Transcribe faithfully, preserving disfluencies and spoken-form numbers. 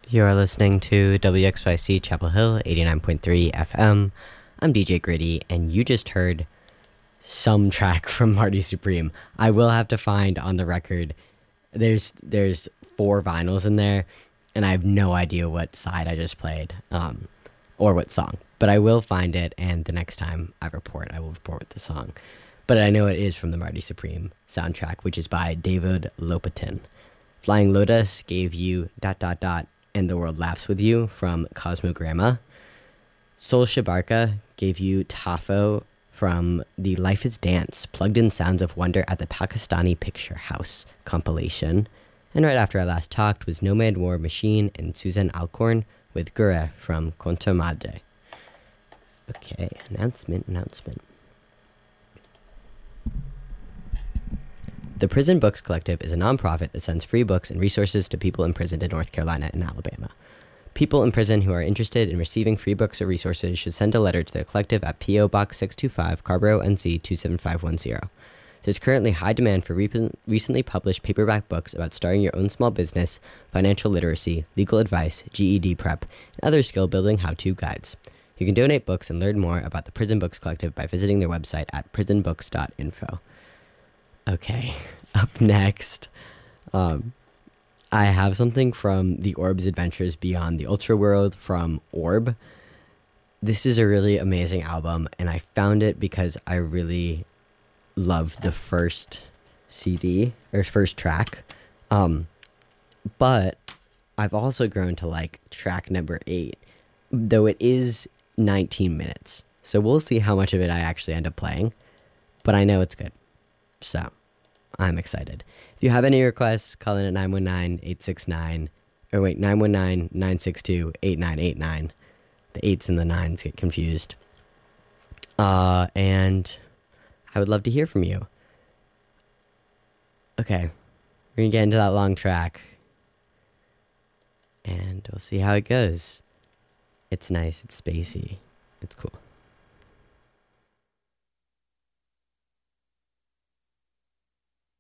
You're listening to W X Y C Chapel Hill eighty-nine point three F M. I'm D J Gritty, and you just heard some track from Marty Supreme. I will have to find on the record. There's there's four vinyls in there, and I have no idea what side I just played, um, or what song. But I will find it, and the next time I report, I will report with the song. But I know it is from the Marty Supreme soundtrack, which is by David Lopatin. Flying Lotus gave you dot dot dot and the World Laughs With You from Cosmogramma. Soul Shabarka gave you Tafo from the Life is Dance, Plugged In Sounds of Wonder at the Pakistani Picture House compilation. And right after I last talked was Nomad War Machine and Susan Alcorn with Gure from Contra Madre. Okay, announcement, announcement. The Prison Books Collective is a nonprofit that sends free books and resources to people imprisoned in North Carolina and Alabama. People in prison who are interested in receiving free books or resources should send a letter to the collective at P O Box six two five, Carborough, N C two seven five one zero. There's currently high demand for re- recently published paperback books about starting your own small business, financial literacy, legal advice, G E D prep, and other skill-building how-to guides. You can donate books and learn more about the Prison Books Collective by visiting their website at prison books dot info. Okay, up next, um, I have something from the Orb's Adventures Beyond the Ultra World from Orb. This is a really amazing album, and I found it because I really loved the first C D, or first track, um, but I've also grown to like track number eight, though it is nineteen minutes, so we'll see how much of it I actually end up playing, but I know it's good. So, I'm excited. If you have any requests, call in at nine one nine, eight six nine, or wait, nine one nine, nine six two, eight nine eight nine. The eights and the nines get confused. Uh, and I would love to hear from you. Okay, we're gonna get into that long track, and we'll see how it goes. It's nice, it's spacey, it's cool.